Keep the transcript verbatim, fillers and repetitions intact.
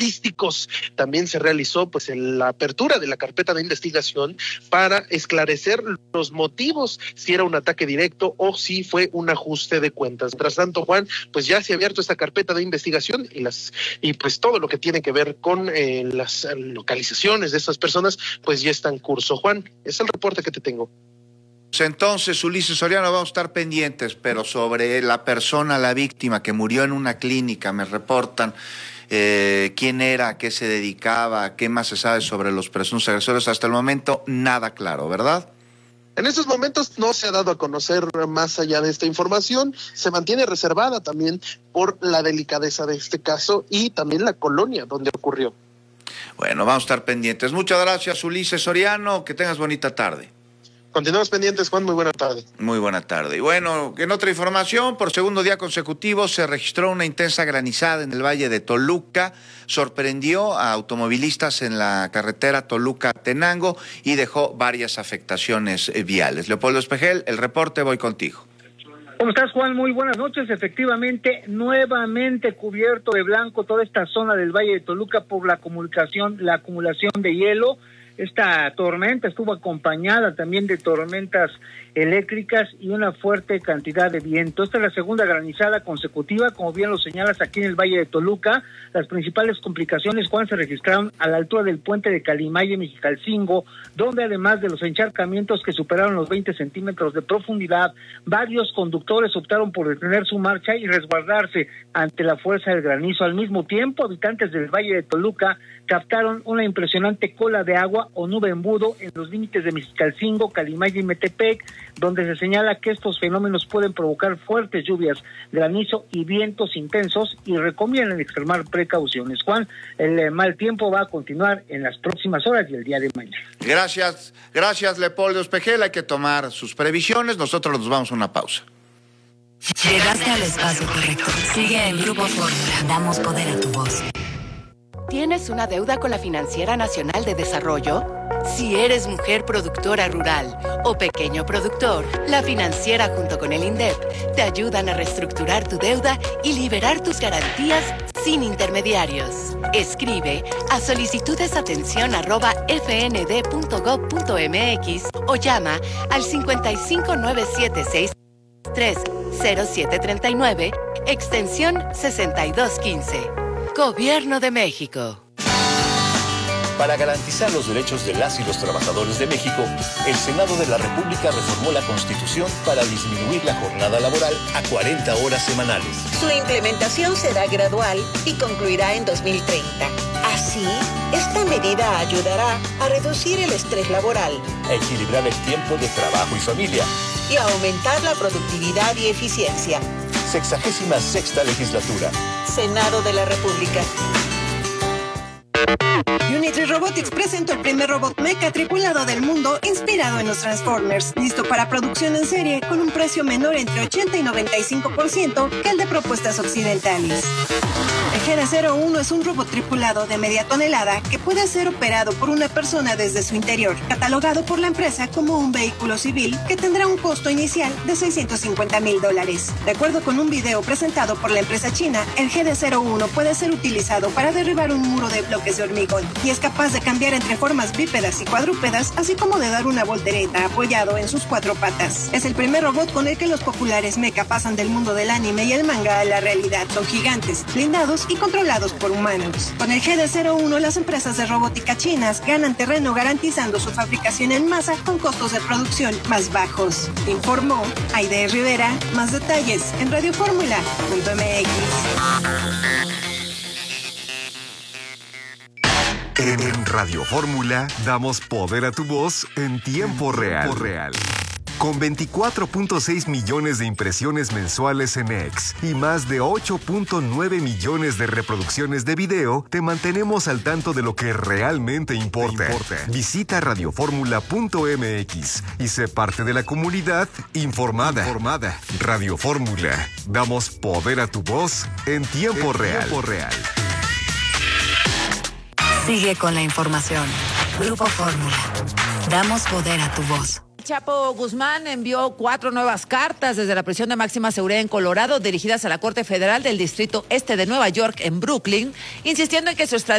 artísticos. También se realizó pues en la apertura de la carpeta de investigación para esclarecer los motivos, si era un ataque directo o si fue un ajuste de cuentas. Mientras tanto, Juan, pues ya se ha abierto esta carpeta de investigación y las y pues todo lo que tiene que ver con eh, las localizaciones de estas personas, pues ya está en curso. Juan, es el reporte que te tengo. Entonces, Ulises Soriano, vamos a estar pendientes, pero sobre la persona, la víctima que murió en una clínica, me reportan eh, quién era, a qué se dedicaba, qué más se sabe sobre los presuntos agresores. Hasta el momento, nada claro, ¿verdad? En estos momentos no se ha dado a conocer más allá de esta información, se mantiene reservada también por la delicadeza de este caso y también la colonia donde ocurrió. Bueno, vamos a estar pendientes. Muchas gracias, Ulises Soriano, que tengas bonita tarde. Continuamos pendientes, Juan, muy buena tarde. Muy buena tarde. Y bueno, en otra información, por segundo día consecutivo se registró una intensa granizada en el Valle de Toluca, sorprendió a automovilistas en la carretera Toluca-Tenango y dejó varias afectaciones viales. Leopoldo Espejel, el reporte, voy contigo. ¿Cómo estás, Juan? Muy buenas noches. Efectivamente, nuevamente cubierto de blanco toda esta zona del Valle de Toluca por la acumulación, la acumulación de hielo. Esta tormenta estuvo acompañada también de tormentas eléctricas y una fuerte cantidad de viento. Esta es la segunda granizada consecutiva, como bien lo señalas, aquí en el Valle de Toluca. Las principales complicaciones, Juan, se registraron a la altura del puente de Calimaye, Mexicalcingo, donde además de los encharcamientos que superaron los veinte centímetros de profundidad, varios conductores optaron por detener su marcha y resguardarse ante la fuerza del granizo. Al mismo tiempo, habitantes del Valle de Toluca captaron una impresionante cola de agua o nube embudo en los límites de Mexicalcingo, Calimaye y Metepec, donde se señala que estos fenómenos pueden provocar fuertes lluvias, granizo y vientos intensos y recomiendan extremar precauciones. Juan, el eh, mal tiempo va a continuar en las próximas horas y el día de mañana. Gracias, gracias Leopoldo Espejel, hay que tomar sus previsiones, nosotros nos vamos a una pausa. Llegaste al espacio correcto. Sigue en Grupo Fórmula. Damos poder a tu voz. ¿Tienes una deuda con la Financiera Nacional de Desarrollo? Si eres mujer productora rural o pequeño productor, la Financiera junto con el INDEP te ayudan a reestructurar tu deuda y liberar tus garantías sin intermediarios. Escribe a solicitudesatención arroba fnd.gov.mx o llama al cincuenta y cinco nueve siete seis tres cero siete tres nueve, extensión sesenta y dos quince. Gobierno de México. Para garantizar los derechos de las y los trabajadores de México, el Senado de la República reformó la Constitución para disminuir la jornada laboral a cuarenta horas semanales. Su implementación será gradual y concluirá en dos mil treinta. Así, esta medida ayudará a reducir el estrés laboral, a equilibrar el tiempo de trabajo y familia y a aumentar la productividad y eficiencia. Sexagésima sexta legislatura. Senado de la República. Unitry Robotics presentó el primer robot mecha tripulado del mundo inspirado en los Transformers, listo para producción en serie con un precio menor entre ochenta y noventa y cinco por ciento que el de propuestas occidentales. El G D cero uno es un robot tripulado de media tonelada que puede ser operado por una persona desde su interior, catalogado por la empresa como un vehículo civil que tendrá un costo inicial de seiscientos cincuenta mil dólares. De acuerdo con un video presentado por la empresa china, el G D cero uno puede ser utilizado para derribar un muro de bloques de hormigón y es capaz de cambiar entre formas bípedas y cuadrúpedas, así como de dar una voltereta apoyado en sus cuatro patas. Es el primer robot con el que los populares mecha pasan del mundo del anime y el manga a la realidad. Son gigantes, blindados y controlados por humanos. Con el G D cero uno, las empresas de robótica chinas ganan terreno garantizando su fabricación en masa con costos de producción más bajos. Informó Aide Rivera. Más detalles en radio fórmula punto m x. En Radio Fórmula damos poder a tu voz en tiempo real. Tiempo real. Con veinticuatro punto seis millones de impresiones mensuales en X y más de ocho punto nueve millones de reproducciones de video, te mantenemos al tanto de lo que realmente importa. importa. Visita radio fórmula punto m x y sé parte de la comunidad informada. informada. Radio Fórmula. Damos poder a tu voz en tiempo en real. Tiempo real. Sigue con la información. Grupo Fórmula. Damos poder a tu voz. Chapo Guzmán envió cuatro nuevas cartas desde la prisión de máxima seguridad en Colorado dirigidas a la Corte Federal del Distrito Este de Nueva York en Brooklyn, insistiendo en que su extradición